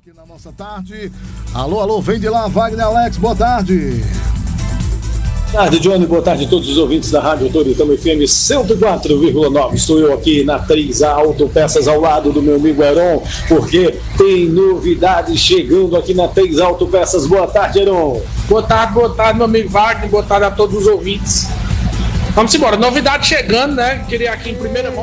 Aqui na nossa tarde. Alô, vem de lá, Wagner Alex, boa tarde. Boa tarde, Johnny, boa tarde a todos os ouvintes da Rádio Toritama FM 104,9. Estou eu aqui na 3A Autopeças ao lado do meu amigo Heron, porque tem novidades chegando aqui na 3A Autopeças. Boa tarde, Heron. Boa tarde, meu amigo Wagner, boa tarde a todos os ouvintes. Vamos embora, novidade chegando, né? Queria aqui em primeira mão